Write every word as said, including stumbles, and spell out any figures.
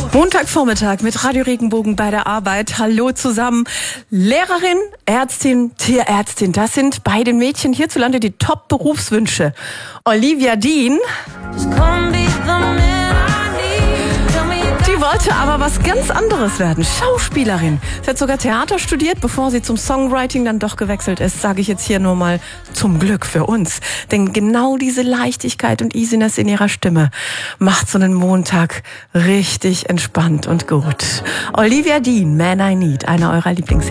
Montagvormittag mit Radio Regenbogen bei der Arbeit. Hallo zusammen. Lehrerin, Ärztin, Tierärztin. Das sind bei den Mädchen hierzulande die Top-Berufswünsche. Olivia Dean, die wollte aber was ganz anderes werden. Schauspielerin. Sie hat sogar Theater studiert, bevor sie zum Songwriting dann doch gewechselt ist. Sage ich jetzt hier nur mal zum Glück für uns. Denn genau diese Leichtigkeit und Easiness in ihrer Stimme macht so einen Montag richtig entspannt und gut. Olivia Dean, Man I Need, einer eurer Lieblings